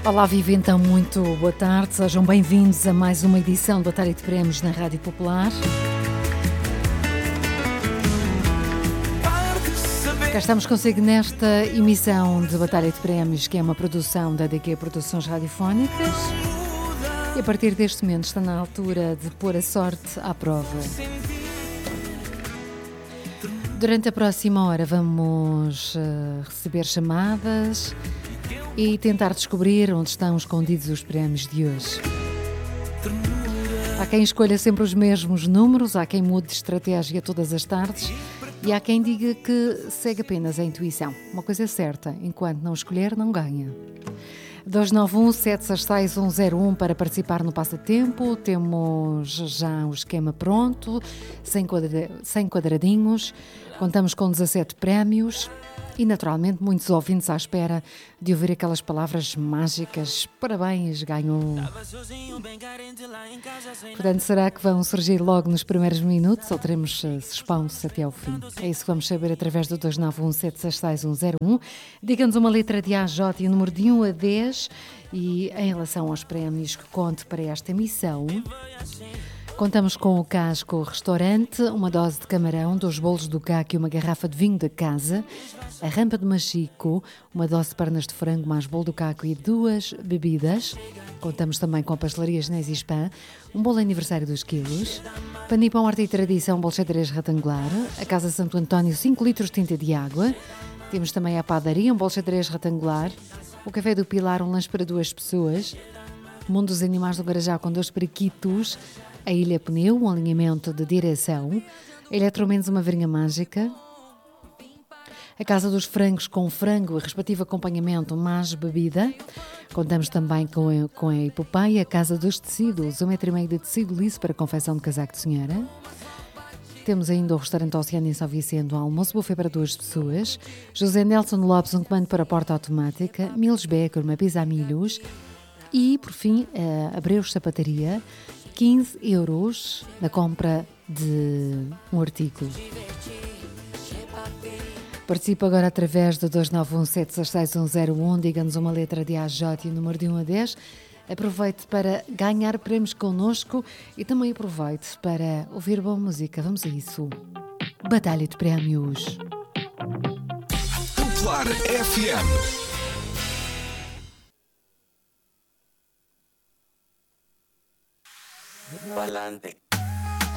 Olá, viva, então, muito boa tarde. Sejam bem-vindos a mais uma edição do Batalha de Prémios na Rádio Popular. Cá estamos consigo nesta emissão de Batalha de Prémios, que é uma produção da DQ Produções Radiofónicas. E a partir deste momento está na altura de pôr a sorte à prova. Durante a próxima hora vamos receber chamadas e tentar descobrir onde estão escondidos os prémios de hoje. Há quem escolha sempre os mesmos números, há quem mude de estratégia todas as tardes e há quem diga que segue apenas a intuição. Uma coisa é certa, enquanto não escolher, não ganha. 291-766-101 para participar no passatempo. Temos já o esquema pronto, sem quadradinhos. Contamos com 17 prémios e, naturalmente, muitos ouvintes à espera de ouvir aquelas palavras mágicas. Parabéns, ganhou. Portanto, será que vão surgir logo nos primeiros minutos ou teremos suspense até ao fim? É isso que vamos saber através do 291-766-101. Diga-nos uma letra de A a J e o número de 1 a 10 e em relação aos prémios que conte para esta missão. Contamos com o Casco Restaurante, uma dose de camarão, 2 bolos do Caco e uma garrafa de vinho da casa, a Rampa de Machico, uma dose de pernas de frango mais bolo do Caco e 2 bebidas. Contamos também com a pastelaria Genés e Spam, um bolo aniversário dos quilos, pão e pão arte e tradição, bolo xadrez retangular, a Casa Santo António, 5 litros de tinta de água. Temos também a padaria, um bolo xadrez retangular, o Café do Pilar, um lanche para 2 pessoas, Mundo dos Animais do Garajá com 2 periquitos, a Ilha Pneu, um alinhamento de direção, a Eletromendes, uma varinha mágica, a Casa dos Frangos com frango e respectivo acompanhamento mais bebida. Contamos também com a Epopeia, a Casa dos Tecidos, 1,5 metro de tecido liso para confecção de casaco de senhora. Temos ainda o restaurante Oceano em São Vicente, um almoço buffet para 2 pessoas, José Nelson Lopes, um comando para a porta automática, Miles Becker, uma pizza a milhos e, por fim, a Abreus Sapataria, 15 euros na compra de um artigo. Participe agora através do 291-766-101, diga-nos uma letra de A a J e o número de 1 a 10. Aproveite para ganhar prémios connosco e também aproveite para ouvir boa música. Vamos a isso. Batalha de Prémios. Popular FM. Pa'lante.